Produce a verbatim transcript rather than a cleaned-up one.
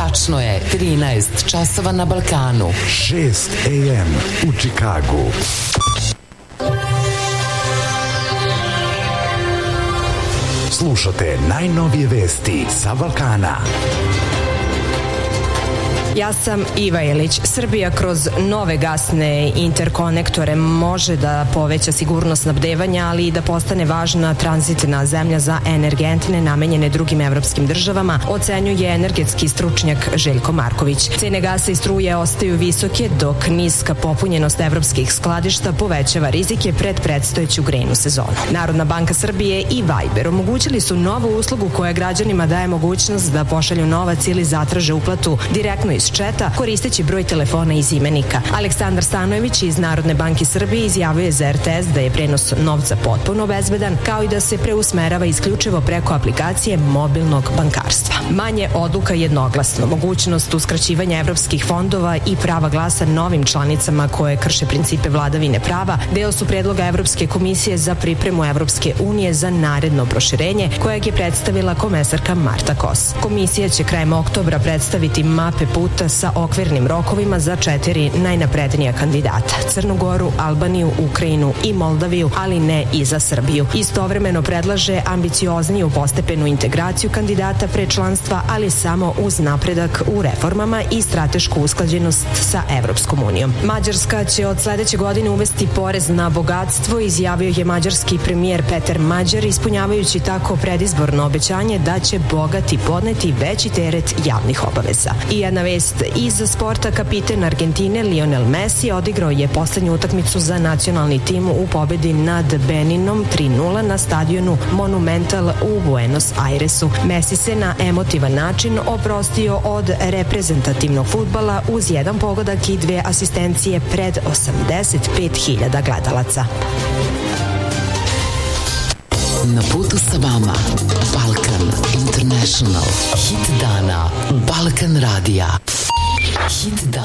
Tačno je trinaest časova na Balkanu. šest a m u Čikagu. Slušate najnovije vesti sa Balkana. Ja sam Iva Jelić. Srbija kroz nove gasne interkonektore može da poveća sigurnost snabdevanja, ali i da postane važna tranzitna zemlja za energente namenjene drugim evropskim državama, ocenjuje energetski stručnjak Željko Marković. Cene gasa i struje ostaju visoke, dok niska popunjenost evropskih skladišta povećava rizike pred predstojeću grejnu sezonu. Narodna banka Srbije i Viber omogućili su novu uslugu koja građanima daje mogućnost da pošalju novac ili zatraže uplatu direktno iz četa koristeći broj telefona iz imenika. Aleksandar Stanojević iz Narodne banke Srbije izjavio za er te es da je prenos novca potpuno bezbedan, kao i da se preusmerava isključivo preko aplikacije mobilnog bankarstva. Manje odluka jednoglasno, mogućnost uskraćivanja evropskih fondova i prava glasa novim članicama koje krše principe vladavine prava deo su predloga Evropske komisije za pripremu Evropske unije za naredno proširenje, kojeg je predstavila komesarka Marta Kos. Komisija će krajem oktobra predstaviti mape puta sa okvirnim rokovima za četiri najnaprednija kandidata: Crnu Goru, Albaniju, Ukrajinu i Moldaviju, ali ne i za Srbiju. Istovremeno predlaže ambiciozniju postepenu integraciju kandidata pre članstva, ali samo uz napredak u reformama i stratešku usklađenost sa Evropskom unijom. Mađarska će od sledeće godine uvesti porez na bogatstvo, izjavio je mađarski premijer Peter Mađar, ispunjavajući tako predizborno obećanje da će bogati podneti veći teret javnih obaveza. I jedna vest iz sporta: kapiten Argentine Lionel Messi odigrao je poslednju utakmicu za nacionalni tim u pobedi nad Beninom tri nula na stadionu Monumental u Buenos Airesu. Messi se na emotivan način oprostio od reprezentativnog fudbala uz jedan pogodak i dve asistencije pred osamdeset pet hiljada gledalaca. Na putu sa vama Balkan International. Hit dana Balkan radija. Hit dana.